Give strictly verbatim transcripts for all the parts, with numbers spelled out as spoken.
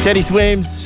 Teddy Swims,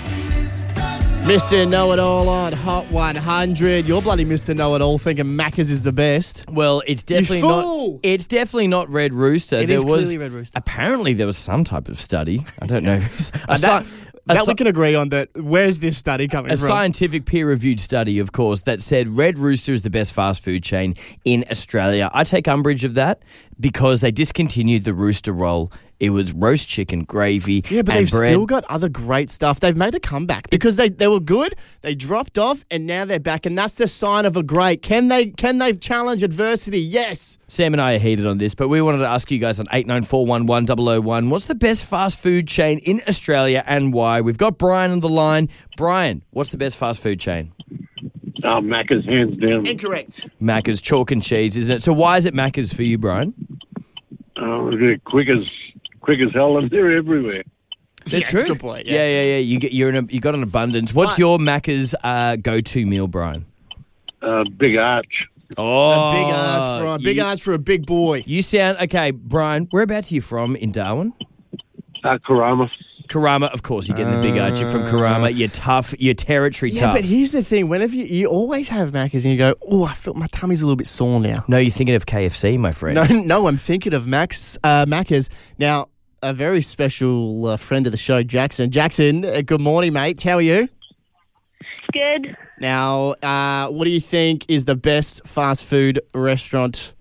Mister Know-It-All on Hot one hundred. You're bloody Mister Know-It-All thinking Macca's is the best. Well, it's definitely You fool! not. It's definitely not Red Rooster. It there is was, clearly Red Rooster. Apparently, there was some type of study. I don't know. a And that sci- a that sci- we can agree on that. Where's this study coming a from? scientific peer-reviewed study, of course, that said Red Rooster is the best fast food chain in Australia. I take umbrage of that because they discontinued the Rooster roll. It was roast chicken, gravy, Yeah, but and they've bread. still got other great stuff. They've made a comeback because they, they were good, they dropped off, and now they're back, and that's the sign of a great. Can they can they challenge adversity? Yes. Sam and I are heated on this, but we wanted to ask you guys on eight nine four one one zero zero one, what's the best fast food chain in Australia and why? We've got Brian on the line. Brian, what's the best fast food chain? Oh, Macca's, hands down. Incorrect. Macca's, chalk and cheese, isn't it? So why is it Macca's for you, Brian? Oh, they're quick as quick as hell, and they're everywhere. They're Yeah, true. that's a good point, yeah. yeah, yeah, yeah. You get you're in a, you got an abundance. What's But- your Macca's uh, go-to meal, Brian? Uh, big arch. Oh, A big arch, Brian. Big you, arch for a big boy. You sound okay, Brian. Whereabouts are you from in Darwin? Uh, Karama. Karama, of course. You're getting the big arch. You're from Karama. You're tough. You're territory Yeah, tough. but here's the thing. Whenever you, you always have Macca's and you go, oh, I feel my tummy's a little bit sore now. no, you're thinking of K F C, my friend. No, no, I'm thinking of Max uh, Macca's. Now, a very special uh, friend of the show, Jackson. Jackson, uh, good morning, mate. How are you? Good. Now, uh, what do you think is the best fast food restaurant?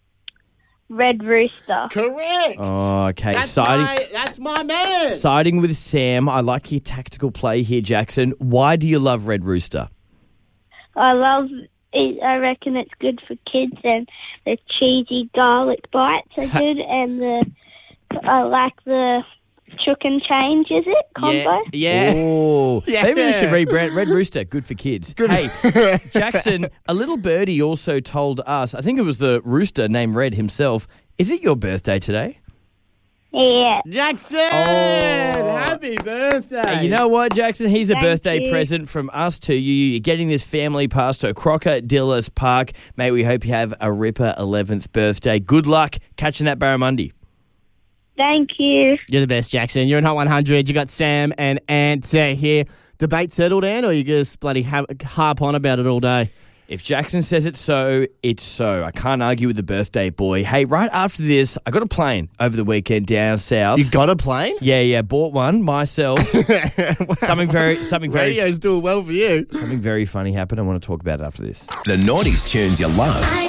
Red Rooster. Correct. Oh, okay. that's, Siding, my, that's my man. siding with Sam. I like your tactical play here, Jackson. Why do you love Red Rooster? I love it. I reckon it's good for kids, and the cheesy garlic bites are good, and the I like the chook and change, is it? Combo? Yeah. yeah. Oh, Yeah. maybe we should rebrand Red Rooster. Good for kids. Hey, Jackson, a little birdie also told us, I think it was the rooster named Red himself, is it your birthday today? Yeah. Jackson, Oh. happy birthday. Hey, you know what, Jackson? Here's a Thank birthday you. present from us to you. You're getting this family pass to Crocodillas Park. Mate, we hope you have a ripper eleventh birthday. Good luck catching that barramundi. Thank you. You're the best, Jackson. You're in Hot one hundred. You got Sam and Ant uh, here. Debate settled, Ant, or you just bloody ha- harp on about it all day? If Jackson says it's so, it's so. I can't argue with the birthday boy. Hey, right after this, I got a plane over the weekend down south. You got a plane? Yeah, yeah, bought one myself. something very, something very, Radio's doing well for you. something very funny happened. I want to talk about it after this. The nineties tunes you love.